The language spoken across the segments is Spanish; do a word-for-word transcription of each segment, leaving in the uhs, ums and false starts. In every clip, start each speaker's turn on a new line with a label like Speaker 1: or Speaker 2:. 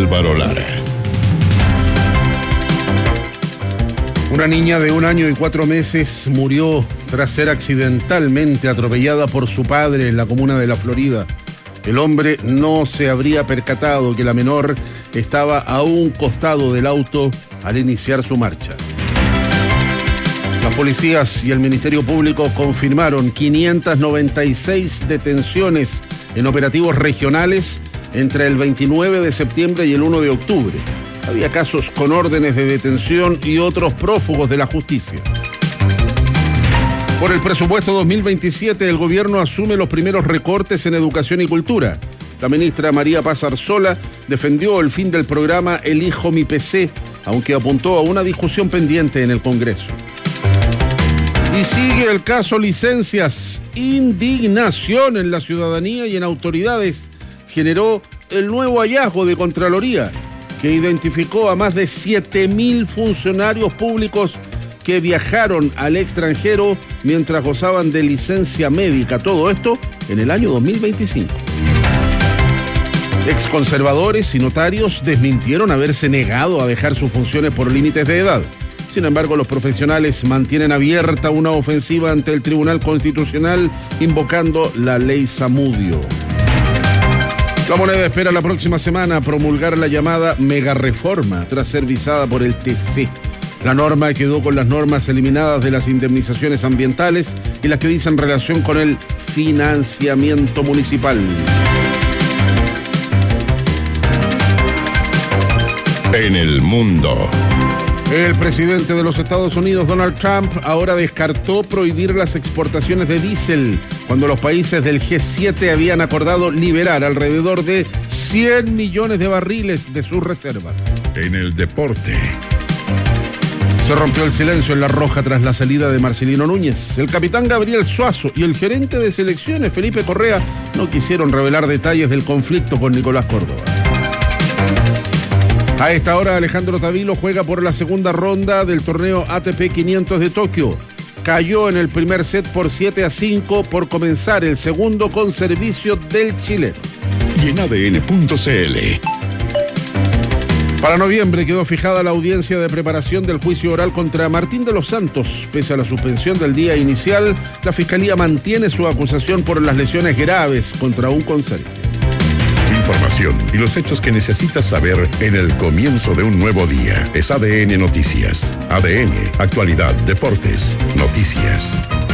Speaker 1: Álvaro Lara.
Speaker 2: Una niña de un año y cuatro meses murió tras ser accidentalmente atropellada por su padre en la comuna de La Florida. El hombre no se habría percatado que la menor estaba a un costado del auto al iniciar su marcha. Las policías y el Ministerio Público confirmaron quinientas noventa y seis detenciones en operativos regionales entre el veintinueve de septiembre y el uno de octubre. Había casos con órdenes de detención y otros prófugos de la justicia. Por el presupuesto dos mil veintisiete, el gobierno asume los primeros recortes en educación y cultura. La ministra María Paz Arzola defendió el fin del programa Elijo mi P C, aunque apuntó a una discusión pendiente en el Congreso. Y sigue el caso licencias. Indignación en la ciudadanía y en autoridades generó el nuevo hallazgo de Contraloría, que identificó a más de siete mil funcionarios públicos que viajaron al extranjero mientras gozaban de licencia médica. Todo esto en el año dos mil veinticinco. Exconservadores y notarios desmintieron haberse negado a dejar sus funciones por límites de edad. Sin embargo, los profesionales mantienen abierta una ofensiva ante el Tribunal Constitucional invocando la ley Zamudio. La Moneda espera la próxima semana promulgar la llamada megareforma tras ser visada por el T C. La norma quedó con las normas eliminadas de las indemnizaciones ambientales y las que dicen relación con el financiamiento municipal.
Speaker 1: En el mundo.
Speaker 2: El presidente de los Estados Unidos, Donald Trump, ahora descartó prohibir las exportaciones de diésel cuando los países del G siete habían acordado liberar alrededor de cien millones de barriles de sus reservas.
Speaker 1: En el deporte.
Speaker 2: Se rompió el silencio en La Roja tras la salida de Marcelino Núñez. El capitán Gabriel Suazo y el gerente de selecciones, Felipe Correa, no quisieron revelar detalles del conflicto con Nicolás Córdoba. A esta hora, Alejandro Tavilo juega por la segunda ronda del torneo A T P quinientos de Tokio. Cayó en el primer set por siete a cinco por comenzar el segundo con servicio del chileno.
Speaker 1: Y en A D N punto C L.
Speaker 2: Para noviembre quedó fijada la audiencia de preparación del juicio oral contra Martín de los Santos. Pese a la suspensión del día inicial, la Fiscalía mantiene su acusación por las lesiones graves contra un conserje.
Speaker 1: Información y los hechos que necesitas saber en el comienzo de un nuevo día. Es A D N Noticias. A D N, actualidad, deportes, noticias.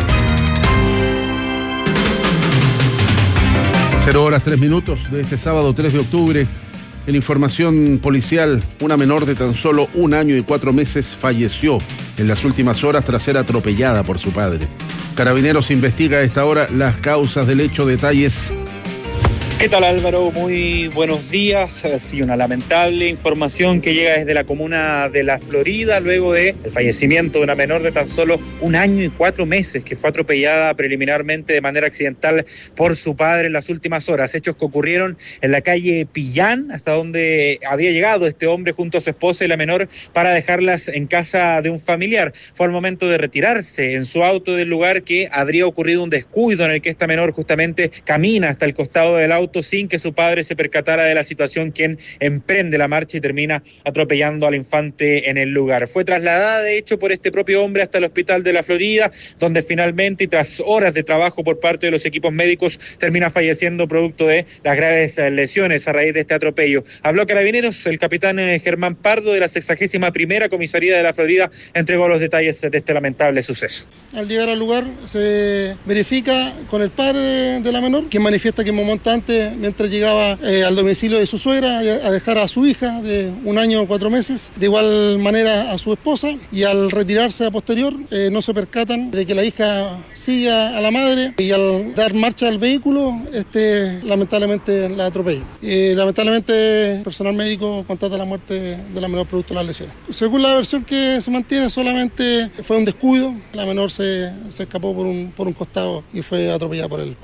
Speaker 2: Cero horas, tres minutos de este sábado tres de octubre. En información policial, una menor de tan solo un año y cuatro meses falleció en las últimas horas tras ser atropellada por su padre. Carabineros investiga a esta hora las causas del hecho. Detalles.
Speaker 3: ¿Qué tal, Álvaro? Muy buenos días. Sí, una lamentable información que llega desde la comuna de La Florida luego del fallecimiento de una menor de tan solo un año y cuatro meses que fue atropellada preliminarmente de manera accidental por su padre en las últimas horas. Hechos que ocurrieron en la calle Pillán, hasta donde había llegado este hombre junto a su esposa y la menor para dejarlas en casa de un familiar. Fue al momento de retirarse en su auto del lugar que habría ocurrido un descuido en el que esta menor justamente camina hasta el costado del auto sin que su padre se percatara de la situación, quien emprende la marcha y termina atropellando al infante en el lugar. Fue trasladada, de hecho, por este propio hombre hasta el hospital de La Florida, donde finalmente, y tras horas de trabajo por parte de los equipos médicos, termina falleciendo producto de las graves lesiones a raíz de este atropello. Habló Carabineros, el capitán Germán Pardo de la sexagésima primera comisaría de La Florida entregó los detalles de este lamentable suceso.
Speaker 4: Al llegar al lugar se verifica con el padre de, de la menor, que manifiesta que un momento antes, mientras llegaba eh, al domicilio de su suegra a dejar a su hija de un año o cuatro meses, de igual manera a su esposa, y al retirarse a posterior eh, no se percatan de que la hija siga a la madre, y al dar marcha al vehículo, este lamentablemente la atropella. Eh, lamentablemente el personal médico constata la muerte de la menor producto de las lesiones. Según la versión que se mantiene, solamente fue un descuido, la menor se, se escapó por un, por un costado y fue atropellada por el padre.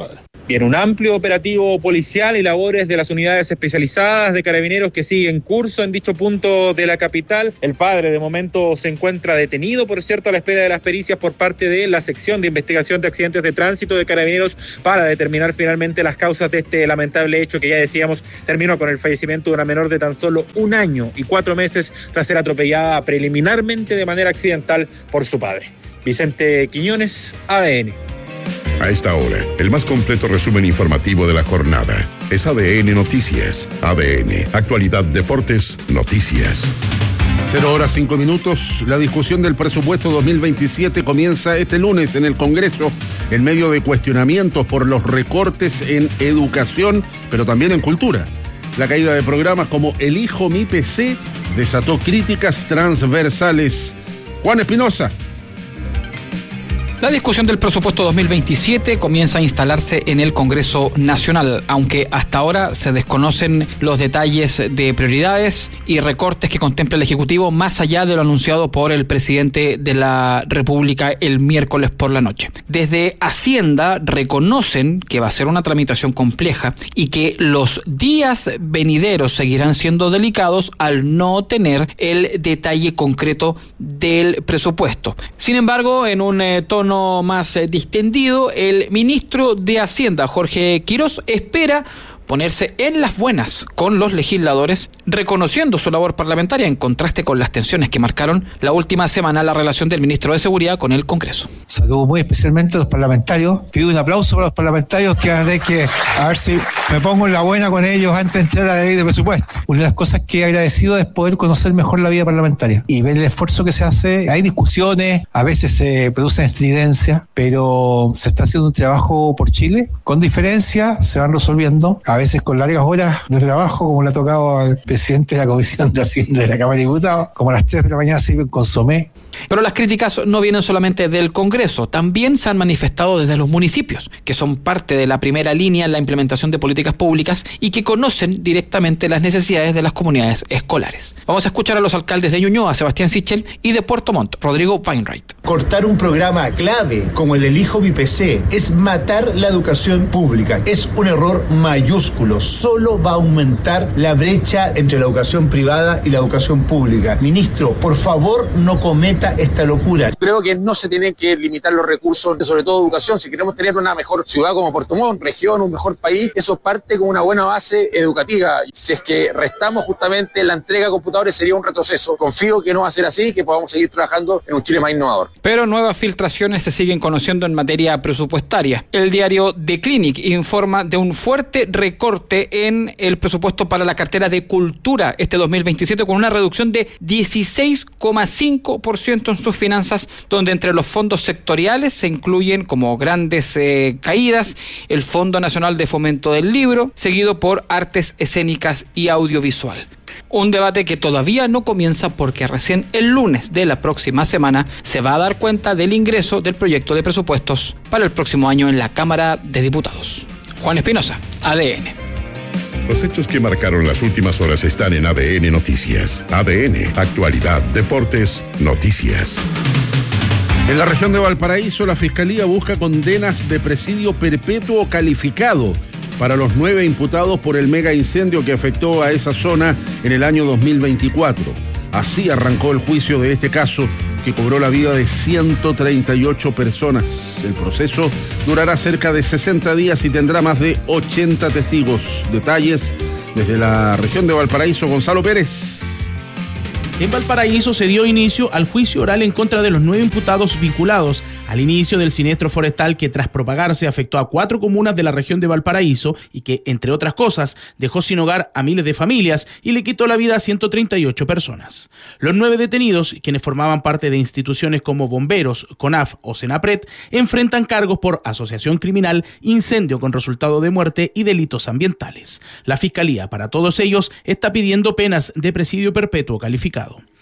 Speaker 3: Bien, un amplio operativo policial y labores de las unidades especializadas de Carabineros que sigue en curso en dicho punto de la capital. El padre de momento se encuentra detenido, por cierto, a la espera de las pericias por parte de la sección de investigación de accidentes de tránsito de Carabineros para determinar finalmente las causas de este lamentable hecho que ya decíamos terminó con el fallecimiento de una menor de tan solo un año y cuatro meses tras ser atropellada preliminarmente de manera accidental por su padre. Vicente Quiñones, A D N.
Speaker 1: A esta hora, el más completo resumen informativo de la jornada es A D N Noticias. A D N, Actualidad, Deportes, Noticias.
Speaker 2: Cero horas cinco minutos. La discusión del presupuesto dos mil veintisiete comienza este lunes en el Congreso en medio de cuestionamientos por los recortes en educación, pero también en cultura. La caída de programas como Elijo mi P C desató críticas transversales. Juan Espinosa.
Speaker 5: La discusión del presupuesto dos mil veintisiete comienza a instalarse en el Congreso Nacional, aunque hasta ahora se desconocen los detalles de prioridades y recortes que contempla el Ejecutivo más allá de lo anunciado por el presidente de la República el miércoles por la noche. Desde Hacienda reconocen que va a ser una tramitación compleja y que los días venideros seguirán siendo delicados al no tener el detalle concreto del presupuesto. Sin embargo, en un eh, tono más eh, distendido, el ministro de Hacienda, Jorge Quirós, espera ponerse en las buenas con los legisladores, reconociendo su labor parlamentaria en contraste con las tensiones que marcaron la última semana la relación del ministro de Seguridad con el Congreso.
Speaker 6: Saludo muy especialmente a los parlamentarios. Pido un aplauso para los parlamentarios que van a tener que, a ver si me pongo en la buena con ellos antes de entrar a la ley de presupuesto. Una de las cosas que he agradecido es poder conocer mejor la vida parlamentaria y ver el esfuerzo que se hace. Hay discusiones, a veces se producen estridencias, pero se está haciendo un trabajo por Chile. Con diferencia, se van resolviendo. A veces con largas horas de trabajo, como le ha tocado al presidente de la Comisión de Hacienda de la Cámara de Diputados, como a las tres de la mañana sirven consomé.
Speaker 5: Pero las críticas no vienen solamente del Congreso, también se han manifestado desde los municipios, que son parte de la primera línea en la implementación de políticas públicas y que conocen directamente las necesidades de las comunidades escolares. Vamos a escuchar a los alcaldes de Ñuñoa, Sebastián Sichel, y de Puerto Montt, Rodrigo Weinreich.
Speaker 7: Cortar un programa clave como el Elijo mi P C es matar la educación pública. Es un error mayúsculo. Solo va a aumentar la brecha entre la educación privada y la educación pública. Ministro, por favor, no cometa esta locura.
Speaker 8: Creo que no se tienen que limitar los recursos, sobre todo educación. Si queremos tener una mejor ciudad como Puerto Montt, región, un mejor país, eso parte con una buena base educativa. Si es que restamos justamente la entrega de computadores sería un retroceso. Confío que no va a ser así, que podamos seguir trabajando en un Chile más innovador.
Speaker 5: Pero nuevas filtraciones se siguen conociendo en materia presupuestaria. El diario The Clinic informa de un fuerte recorte en el presupuesto para la cartera de cultura este dos mil veintisiete con una reducción de dieciséis coma cinco por ciento en sus finanzas, donde entre los fondos sectoriales se incluyen como grandes eh, caídas el Fondo Nacional de Fomento del Libro, seguido por Artes Escénicas y Audiovisual. Un debate que todavía no comienza porque recién el lunes de la próxima semana se va a dar cuenta del ingreso del proyecto de presupuestos para el próximo año en la Cámara de Diputados. Juan Espinosa, A D N.
Speaker 1: Los hechos que marcaron las últimas horas están en A D N Noticias. A D N, Actualidad, Deportes, Noticias.
Speaker 2: En la región de Valparaíso, la Fiscalía busca condenas de presidio perpetuo calificado para los nueve imputados por el mega incendio que afectó a esa zona en el año dos mil veinticuatro. Así arrancó el juicio de este caso, que cobró la vida de ciento treinta y ocho personas. El proceso durará cerca de sesenta días y tendrá más de ochenta testigos. Detalles desde la región de Valparaíso, Gonzalo Pérez.
Speaker 9: En Valparaíso se dio inicio al juicio oral en contra de los nueve imputados vinculados al inicio del siniestro forestal que tras propagarse afectó a cuatro comunas de la región de Valparaíso y que, entre otras cosas, dejó sin hogar a miles de familias y le quitó la vida a ciento treinta y ocho personas. Los nueve detenidos, quienes formaban parte de instituciones como Bomberos, CONAF o Senapred, enfrentan cargos por asociación criminal, incendio con resultado de muerte y delitos ambientales. La Fiscalía, para todos ellos, está pidiendo penas de presidio perpetuo calificado.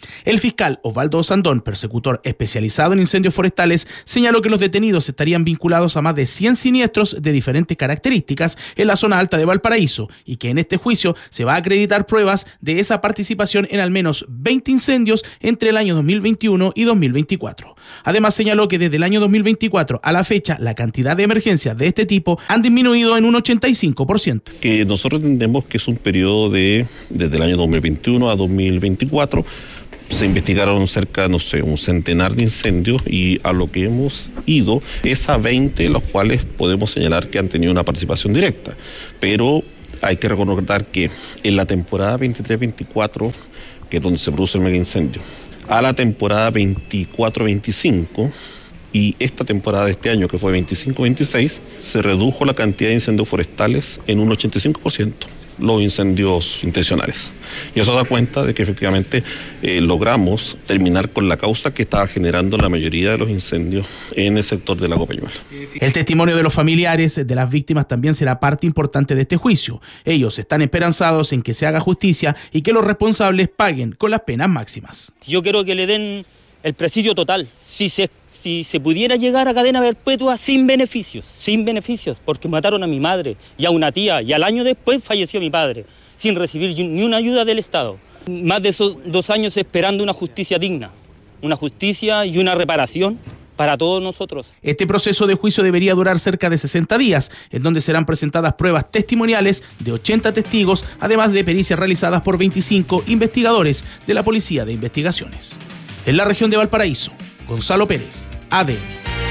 Speaker 9: El fiscal Osvaldo Sandón, persecutor especializado en incendios forestales, señaló que los detenidos estarían vinculados a más de cien siniestros de diferentes características en la zona alta de Valparaíso y que en este juicio se va a acreditar pruebas de esa participación en al menos veinte incendios entre el año dos mil veintiuno y dos mil veinticuatro. Además señaló que desde el año dos mil veinticuatro a la fecha la cantidad de emergencias de este tipo han disminuido en un ochenta y cinco por ciento.
Speaker 10: Que nosotros entendemos que es un periodo de desde el año dos mil veintiuno a dos mil veinticuatro. Se investigaron cerca, no sé, un centenar de incendios y a lo que hemos ido es a veinte, los cuales podemos señalar que han tenido una participación directa. Pero hay que recordar que en la temporada veintitrés veinticuatro, que es donde se produce el mega incendio, a la temporada veinticuatro veinticinco y esta temporada de este año, que fue veinticinco veintiséis, se redujo la cantidad de incendios forestales en un ochenta y cinco por ciento. Los incendios intencionales. Y eso da cuenta de que efectivamente eh, logramos terminar con la causa que estaba generando la mayoría de los incendios en el sector de Lago Peñuela.
Speaker 9: El testimonio de los familiares de las víctimas también será parte importante de este juicio. Ellos están esperanzados en que se haga justicia y que los responsables paguen con las penas máximas.
Speaker 11: Yo quiero que le den el presidio total. Si se Si se pudiera llegar a cadena perpetua sin beneficios, sin beneficios, porque mataron a mi madre y a una tía y al año después falleció mi padre, sin recibir ni una ayuda del Estado. Más de esos dos años esperando una justicia digna, una justicia y una reparación para todos nosotros.
Speaker 9: Este proceso de juicio debería durar cerca de sesenta días, en donde serán presentadas pruebas testimoniales de ochenta testigos, además de pericias realizadas por veinticinco investigadores de la Policía de Investigaciones. En la región de Valparaíso, Gonzalo Pérez, A D N.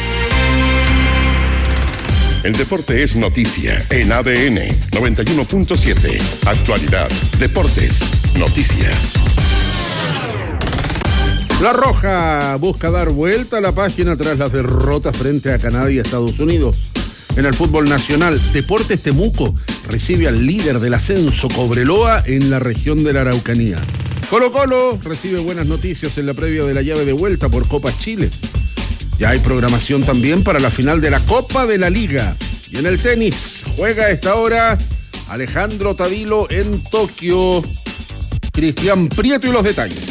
Speaker 1: El deporte es noticia en A D N noventa y uno punto siete. Actualidad, deportes, noticias.
Speaker 2: La Roja busca dar vuelta a la página tras las derrotas frente a Canadá y Estados Unidos. En el fútbol nacional, Deportes Temuco recibe al líder del ascenso Cobreloa en la región de la Araucanía. Colo Colo recibe buenas noticias en la previa de la llave de vuelta por Copa Chile. Ya hay programación también para la final de la Copa de la Liga. Y en el tenis, juega a esta hora Alejandro Tavilo en Tokio. Cristian Prieto y los detalles.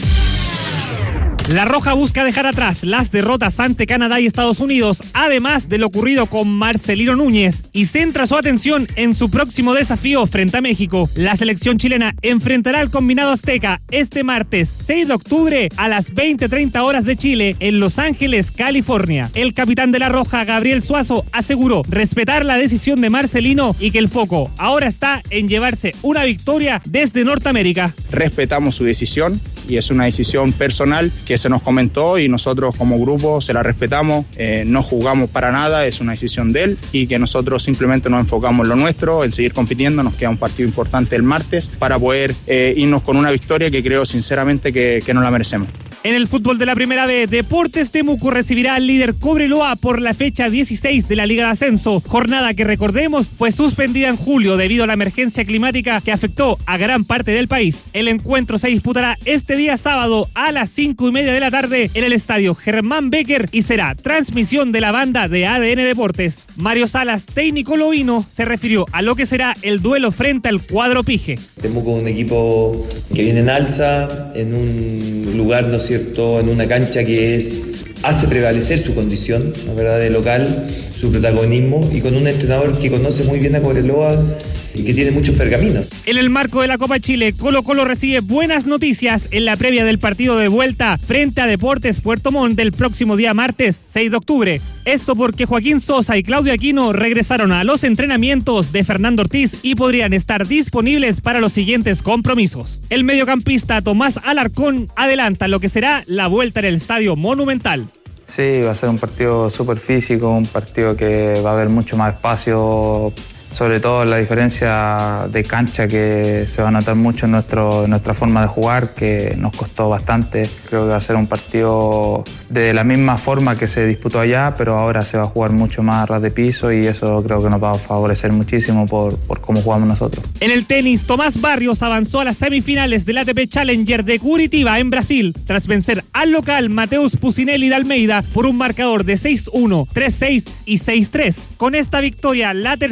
Speaker 12: La Roja busca dejar atrás las derrotas ante Canadá y Estados Unidos, además de lo ocurrido con Marcelino Núñez, y centra su atención en su próximo desafío frente a México. La selección chilena enfrentará al combinado azteca este martes seis de octubre a las veinte treinta horas de Chile en Los Ángeles, California. El capitán de La Roja, Gabriel Suazo, aseguró respetar la decisión de Marcelino y que el foco ahora está en llevarse una victoria desde Norteamérica.
Speaker 13: Respetamos su decisión y es una decisión personal que se nos comentó y nosotros como grupo se la respetamos, eh, no jugamos para nada, es una decisión de él y que nosotros simplemente nos enfocamos en lo nuestro, en seguir compitiendo. Nos queda un partido importante el martes para poder eh, irnos con una victoria que creo sinceramente que, que nos la merecemos.
Speaker 12: En el fútbol de la Primera B, Deportes Temuco recibirá al líder Cobreloa por la fecha dieciséis de la Liga de Ascenso, jornada que recordemos fue suspendida en julio debido a la emergencia climática que afectó a gran parte del país. El encuentro se disputará este día sábado a las cinco y media de la tarde en el estadio Germán Becker y será transmisión de la banda de A D N Deportes. Mario Salas, técnico lovino, se refirió a lo que será el duelo frente al cuadro Pige.
Speaker 14: Temuco es un equipo que viene en alza, en un lugar, ¿no es cierto?, en una cancha que es hace prevalecer su condición, la verdad, de local, su protagonismo, y con un entrenador que conoce muy bien a Cobreloa y que tiene muchos pergaminos.
Speaker 12: En el marco de la Copa Chile, Colo Colo recibe buenas noticias en la previa del partido de vuelta frente a Deportes Puerto Montt del próximo día martes seis de octubre. Esto porque Joaquín Sosa y Claudio Aquino regresaron a los entrenamientos de Fernando Ortiz y podrían estar disponibles para los siguientes compromisos. El mediocampista Tomás Alarcón adelanta lo que será la vuelta en el Estadio Monumental.
Speaker 15: Sí, va a ser un partido súper físico, un partido que va a haber mucho más espacio, sobre todo la diferencia de cancha que se va a notar mucho en, nuestro, en nuestra forma de jugar, que nos costó bastante. Creo que va a ser un partido de la misma forma que se disputó allá, pero ahora se va a jugar mucho más a ras de piso y eso creo que nos va a favorecer muchísimo por, por cómo jugamos nosotros.
Speaker 12: En el tenis, Tomás Barrios avanzó a las semifinales del A T P Challenger de Curitiba en Brasil, tras vencer al local Mateus Pucinelli de Almeida por un marcador de seis uno, tres seis y seis tres. Con esta victoria, la tercera raqueta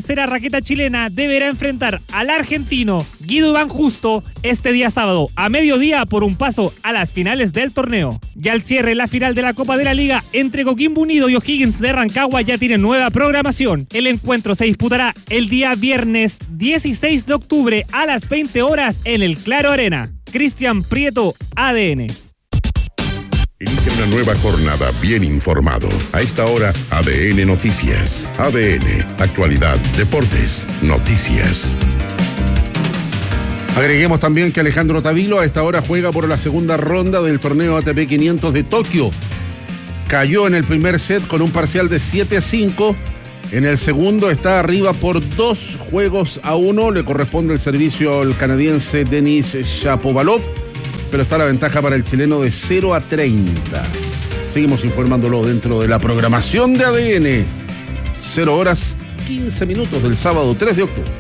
Speaker 12: Chaqueta Chilena deberá enfrentar al argentino Guido Iván Justo este día sábado a mediodía por un paso a las finales del torneo. Ya al cierre, la final de la Copa de la Liga entre Coquimbo Unido y O'Higgins de Rancagua ya tiene nueva programación. El encuentro se disputará el día viernes dieciséis de octubre a las veinte horas en el Claro Arena. Cristian Prieto, A D N.
Speaker 1: Inicia una nueva jornada bien informado. A esta hora, A D N Noticias. A D N, actualidad, deportes, noticias.
Speaker 2: Agreguemos también que Alejandro Tavilo a esta hora juega por la segunda ronda del torneo A T P quinientos de Tokio. Cayó en el primer set con un parcial de siete a cinco. En el segundo está arriba por dos juegos a uno. Le corresponde el servicio al canadiense Denis Shapovalov, pero está la ventaja para el chileno de cero a treinta. Seguimos informándolo dentro de la programación de A D N. cero horas quince minutos del sábado tres de octubre.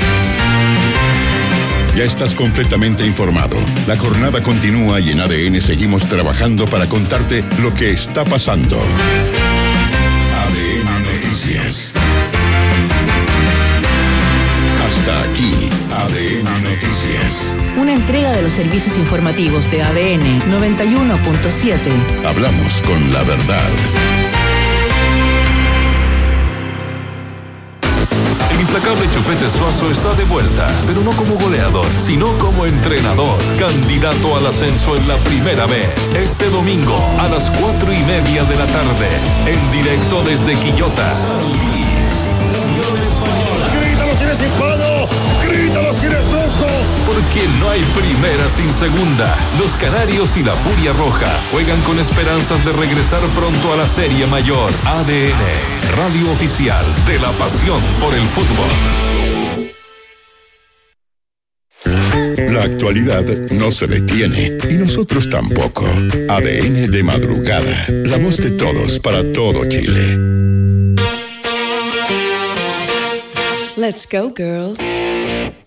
Speaker 1: Ya estás completamente informado. La jornada continúa y en A D N seguimos trabajando para contarte lo que está pasando. A D N Noticias. Hasta aquí, A D N Noticias.
Speaker 16: Una entrega de los servicios informativos de A D N noventa y uno punto siete.
Speaker 1: Hablamos con la verdad.
Speaker 17: El implacable Chupete Suazo está de vuelta, pero no como goleador, sino como entrenador, candidato al ascenso en la primera B. Este domingo a las cuatro y media de la tarde, en directo desde Quillota.
Speaker 18: ¡Grítalo si eres hispano! ¡Grítalo si eres rojo!
Speaker 17: Porque no hay primera sin segunda. Los Canarios y la Furia Roja juegan con esperanzas de regresar pronto a la Serie Mayor. A D N, radio oficial de la pasión por el fútbol.
Speaker 1: La actualidad no se detiene y nosotros tampoco. A D N de madrugada, la voz de todos para todo Chile.
Speaker 16: Let's go, girls.